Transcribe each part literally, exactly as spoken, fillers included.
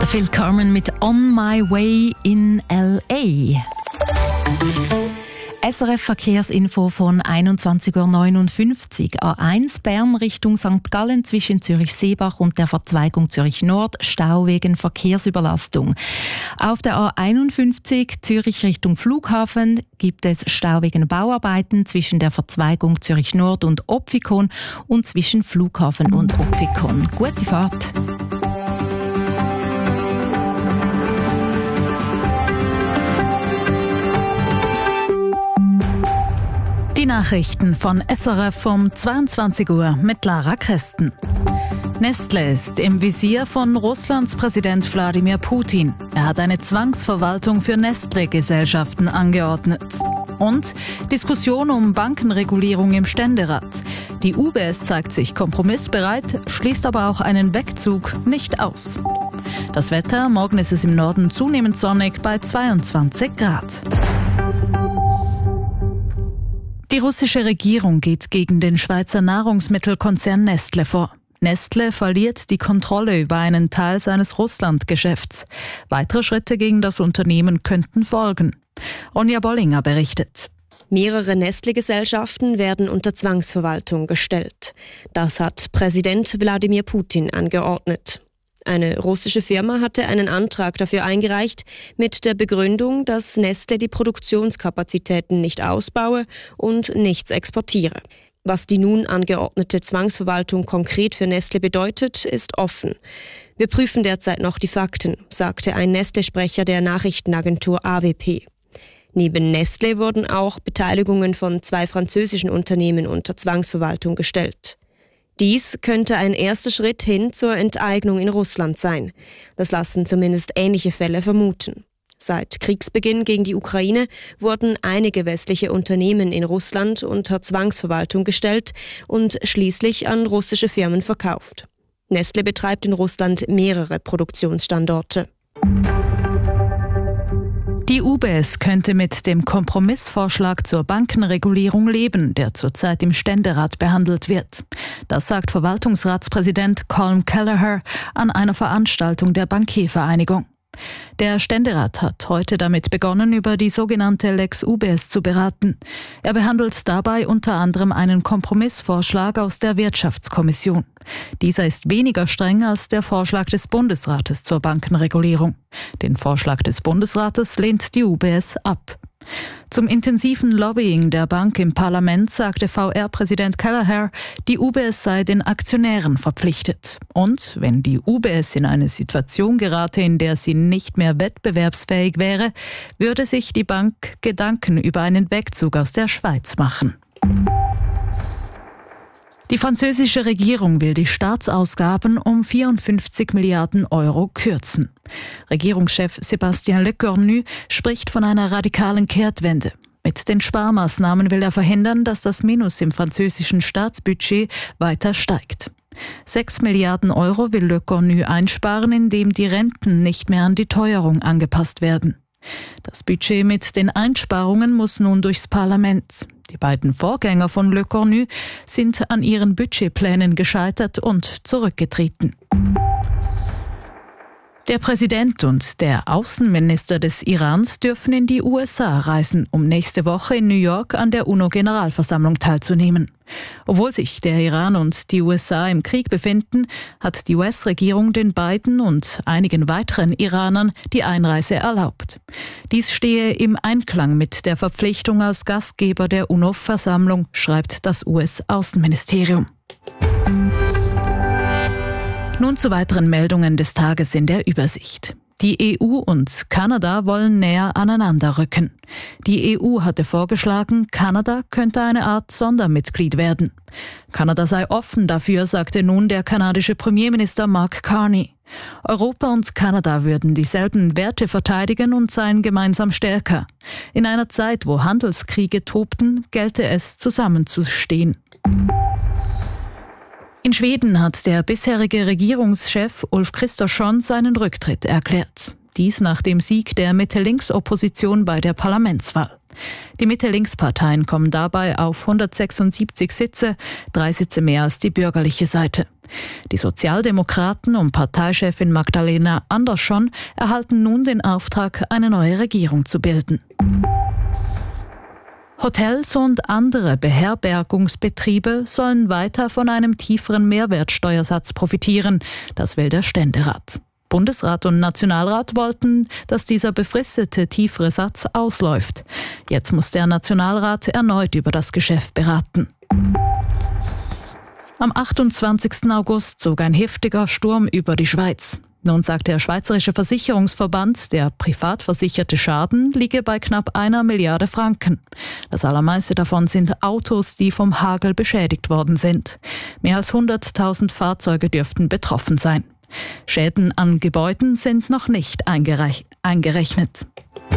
Phil Carmen mit On My Way in L A. S R F Verkehrsinfo von einundzwanzig Uhr neunundfünfzig. A eins Bern Richtung Sankt Gallen zwischen Zürich-Seebach und der Verzweigung Zürich Nord. Stau wegen Verkehrsüberlastung. Auf der A einundfünfzig Zürich Richtung Flughafen gibt es Stau wegen Bauarbeiten zwischen der Verzweigung Zürich Nord und Opfikon und zwischen Flughafen und Opfikon. Gute Fahrt! Die Nachrichten von S R F um zweiundzwanzig Uhr mit Lara Christen. Nestle ist im Visier von Russlands Präsident Wladimir Putin. Er hat eine Zwangsverwaltung für Nestle-Gesellschaften angeordnet. Und Diskussion um Bankenregulierung im Ständerat. Die U B S zeigt sich kompromissbereit, schließt aber auch einen Wegzug nicht aus. Das Wetter: Morgen ist es im Norden zunehmend sonnig bei zweiundzwanzig Grad. Die russische Regierung geht gegen den Schweizer Nahrungsmittelkonzern Nestle vor. Nestle verliert die Kontrolle über einen Teil seines Russlandgeschäfts. Weitere Schritte gegen das Unternehmen könnten folgen. Ronja Bollinger berichtet. Mehrere Nestle-Gesellschaften werden unter Zwangsverwaltung gestellt. Das hat Präsident Wladimir Putin angeordnet. Eine russische Firma hatte einen Antrag dafür eingereicht, mit der Begründung, dass Nestle die Produktionskapazitäten nicht ausbaue und nichts exportiere. Was die nun angeordnete Zwangsverwaltung konkret für Nestle bedeutet, ist offen. Wir prüfen derzeit noch die Fakten, sagte ein Nestle-Sprecher der Nachrichtenagentur A W P. Neben Nestle wurden auch Beteiligungen von zwei französischen Unternehmen unter Zwangsverwaltung gestellt. Dies könnte ein erster Schritt hin zur Enteignung in Russland sein. Das lassen zumindest ähnliche Fälle vermuten. Seit Kriegsbeginn gegen die Ukraine wurden einige westliche Unternehmen in Russland unter Zwangsverwaltung gestellt und schließlich an russische Firmen verkauft. Nestle betreibt in Russland mehrere Produktionsstandorte. Die U B S könnte mit dem Kompromissvorschlag zur Bankenregulierung leben, der zurzeit im Ständerat behandelt wird. Das sagt Verwaltungsratspräsident Colm Kelleher an einer Veranstaltung der Bankiervereinigung. Der Ständerat hat heute damit begonnen, über die sogenannte Lex U B S zu beraten. Er behandelt dabei unter anderem einen Kompromissvorschlag aus der Wirtschaftskommission. Dieser ist weniger streng als der Vorschlag des Bundesrates zur Bankenregulierung. Den Vorschlag des Bundesrates lehnt die U B S ab. Zum intensiven Lobbying der Bank im Parlament sagte V R-Präsident Kelleher, die U B S sei den Aktionären verpflichtet. Und wenn die U B S in eine Situation gerate, in der sie nicht mehr wettbewerbsfähig wäre, würde sich die Bank Gedanken über einen Wegzug aus der Schweiz machen. Die französische Regierung will die Staatsausgaben um vierundfünfzig Milliarden Euro kürzen. Regierungschef Sébastien Lecornu spricht von einer radikalen Kehrtwende. Mit den Sparmaßnahmen will er verhindern, dass das Minus im französischen Staatsbudget weiter steigt. Sechs Milliarden Euro will Lecornu einsparen, indem die Renten nicht mehr an die Teuerung angepasst werden. Das Budget mit den Einsparungen muss nun durchs Parlament. Die beiden Vorgänger von Lecornu sind an ihren Budgetplänen gescheitert und zurückgetreten. Der Präsident und der Außenminister des Irans dürfen in die U S A reisen, um nächste Woche in New York an der UNO-Generalversammlung teilzunehmen. Obwohl sich der Iran und die U S A im Krieg befinden, hat die U S-Regierung den beiden und einigen weiteren Iranern die Einreise erlaubt. Dies stehe im Einklang mit der Verpflichtung als Gastgeber der UNO-Versammlung, schreibt das U S-Außenministerium. Nun zu weiteren Meldungen des Tages in der Übersicht. Die E U und Kanada wollen näher aneinander rücken. Die E U hatte vorgeschlagen, Kanada könnte eine Art Sondermitglied werden. Kanada sei offen dafür, sagte nun der kanadische Premierminister Mark Carney. Europa und Kanada würden dieselben Werte verteidigen und seien gemeinsam stärker. In einer Zeit, wo Handelskriege tobten, gelte es, zusammenzustehen. In Schweden hat der bisherige Regierungschef Ulf Kristersson seinen Rücktritt erklärt. Dies nach dem Sieg der Mitte-Links-Opposition bei der Parlamentswahl. Die Mitte-Links-Parteien kommen dabei auf hundertsechsundsiebzig Sitze, drei Sitze mehr als die bürgerliche Seite. Die Sozialdemokraten um Parteichefin Magdalena Andersson erhalten nun den Auftrag, eine neue Regierung zu bilden. Hotels und andere Beherbergungsbetriebe sollen weiter von einem tieferen Mehrwertsteuersatz profitieren. Das will der Ständerat. Bundesrat und Nationalrat wollten, dass dieser befristete tiefere Satz ausläuft. Jetzt muss der Nationalrat erneut über das Geschäft beraten. Am achtundzwanzigsten August zog ein heftiger Sturm über die Schweiz. Nun sagt der Schweizerische Versicherungsverband, der privat versicherte Schaden liege bei knapp einer Milliarde Franken. Das allermeiste davon sind Autos, die vom Hagel beschädigt worden sind. Mehr als hunderttausend Fahrzeuge dürften betroffen sein. Schäden an Gebäuden sind noch nicht eingereich- eingerechnet.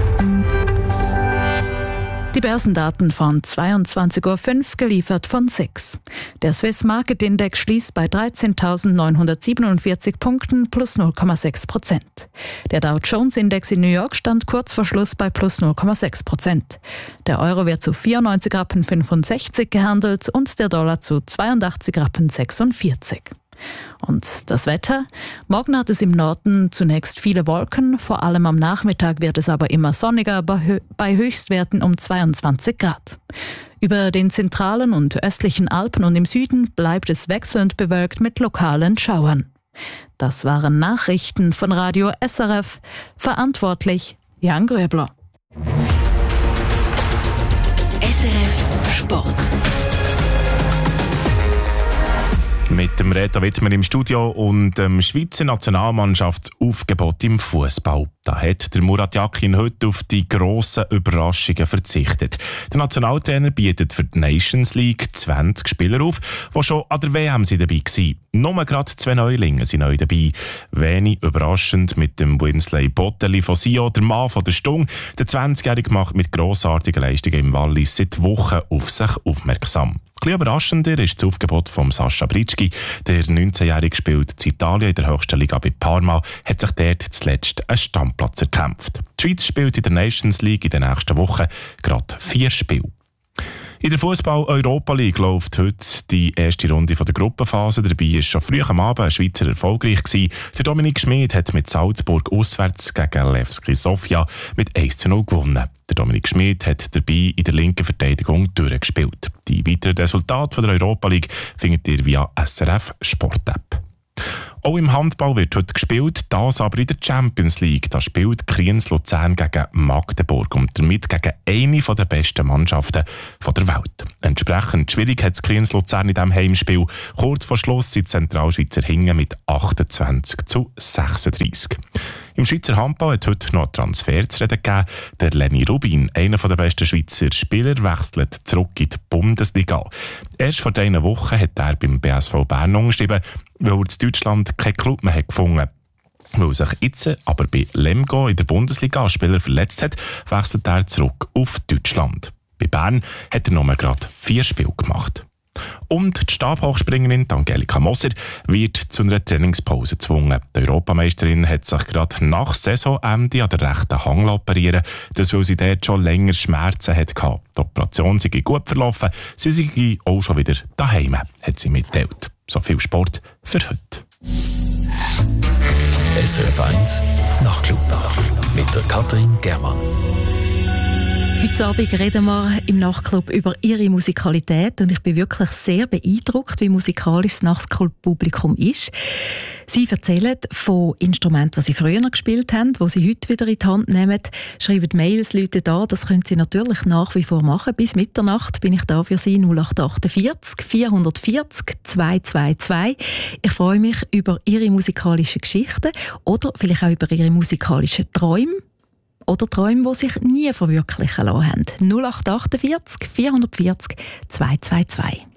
Die Börsendaten von zweiundzwanzig Uhr fünf geliefert von S I X. Der Swiss Market Index schließt bei dreizehntausendneunhundertsiebenundvierzig Punkten plus null Komma sechs Prozent. Der Dow Jones Index in New York stand kurz vor Schluss bei plus null Komma sechs Prozent. Der Euro wird zu vierundneunzig Rappen fünfundsechzig gehandelt und der Dollar zu zweiundachtzig Rappen sechsundvierzig. Und das Wetter? Morgen hat es im Norden zunächst viele Wolken, vor allem am Nachmittag wird es aber immer sonniger, bei Höchstwerten um zweiundzwanzig Grad. Über den zentralen und östlichen Alpen und im Süden bleibt es wechselnd bewölkt mit lokalen Schauern. Das waren Nachrichten von Radio S R F, verantwortlich Jan Gröbler. S R F Sport. Mit dem Reto Wittmer im Studio und dem Schweizer Nationalmannschaftsaufgebot im Fußball. Da hat der Murat Yakin heute auf die grossen Überraschungen verzichtet. Der Nationaltrainer bietet für die Nations League zwanzig Spieler auf, die schon an der W M dabei waren. Nur gerade zwei Neulinge sind neu dabei. Wenig überraschend mit dem Winsley Botteli von Sio, der Mann von der Stung. Der zwanzigjährige macht mit grossartigen Leistungen im Wallis seit Wochen auf sich aufmerksam. Ein bisschen überraschender ist das Aufgebot von Sascha Britschgi. Der neunzehnjährige spielt in Italien in der höchsten Liga bei Parma, hat sich dort zuletzt einen Stammplatz erkämpft. Die Schweiz spielt in der Nations League in den nächsten Wochen gerade vier Spiele. In der Fußball-Europa League läuft heute die erste Runde der Gruppenphase. Dabei ist schon früh am Abend ein Schweizer erfolgreich gewesen. Der Dominik Schmid hat mit Salzburg auswärts gegen Levski Sofia mit eins zu null gewonnen. Der Dominik Schmid hat dabei in der linken Verteidigung durchgespielt. Die weiteren Resultate der Europa League findet ihr via S R F Sport App. Auch im Handball wird heute gespielt, das aber in der Champions League. Da spielt Kriens Luzern gegen Magdeburg und damit gegen eine der besten Mannschaften der Welt. Entsprechend schwierig hat Kriens Luzern in diesem Heimspiel. Kurz vor Schluss sind die Zentralschweizer hinten mit achtundzwanzig zu sechsunddreissig. Im Schweizer Handball hat heute noch einen Transfer zu reden gegeben. Der Lenny Rubin, einer der besten Schweizer Spieler, wechselt zurück in die Bundesliga. Erst vor einigen Wochen hat er beim B S V Bern unterschrieben, weil er in Deutschland keinen Club mehr gefunden hat. Weil sich jetzt aber bei Lemgo in der Bundesliga als Spieler verletzt hat, wechselt er zurück auf Deutschland. Bei Bern hat er nur gerade vier Spiele gemacht. Und die Stabhochspringerin Angelika Moser wird zu einer Trainingspause gezwungen. Die Europameisterin hat sich gerade nach Saisonende an der rechten Hangel operieren, das weil sie dort schon länger Schmerzen hatte. Die Operation sei gut verlaufen, sie sei auch schon wieder daheim, hat sie mitteilt. So viel Sport für heute. S R F eins Nachtclub mit der Katrin Germann. Heute Abend reden wir im Nachtclub über ihre Musikalität und ich bin wirklich sehr beeindruckt, wie musikalisch das Nachtclub-Publikum ist. Sie erzählen von Instrumenten, die sie früher noch gespielt haben, die sie heute wieder in die Hand nehmen, schreiben Mails, Leute da, das können sie natürlich nach wie vor machen. Bis Mitternacht bin ich da für Sie, null acht achtundvierzig vierhundertvierzig zweihundertzweiundzwanzig. Ich freue mich über Ihre musikalischen Geschichten oder vielleicht auch über Ihre musikalischen Träume. Oder Träume, die sich nie verwirklichen lassen haben. null acht achtundvierzig vierhundertvierzig zweihundertzweiundzwanzig.